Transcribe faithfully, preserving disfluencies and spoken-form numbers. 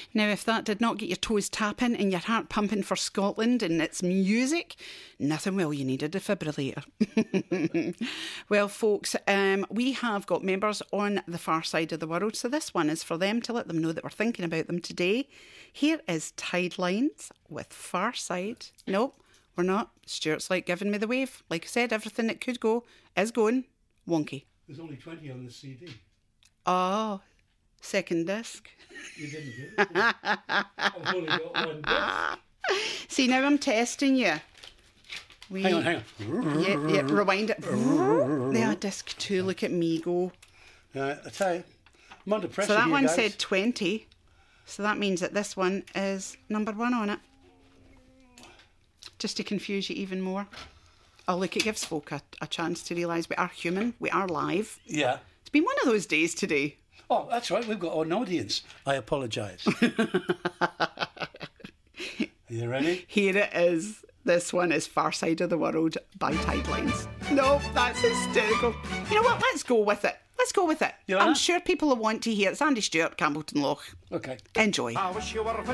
Now, if that did not get your toes tapping and your heart pumping for Scotland and its music, nothing will. You need a defibrillator. Well, folks, um, we have got members on the far side of the world, so this one is for them to let them know that we're thinking about them today. Here is Tidelines with Far Side. Nope, we're not. Stuart's like giving me the wave. Like I said, everything that could go is going wonky. There's only twenty on the C D. Oh, second disc. You didn't do it. I've only got one disc. See, now I'm testing you. We, Hang on, hang on. Yeah, yeah, rewind it. There, disc two. Look at me go. Uh, I tell you, I'm under pressure So that here, one guys. said twenty. So that means that this one is number one on it. Just to confuse you even more. Oh, look, it gives folk a, a chance to realise we are human. We are live. Yeah. It's been one of those days today. Oh, that's right. We've got an audience. I apologise. Are you ready? Here it is. This one is Far Side of the World by Tidelines. No, that's hysterical. You know what? Let's go with it. Let's go with it. You I'm wanna? sure people will want to hear. It's Andy Stewart, Campbellton Loch. Okay. Enjoy. I wish you were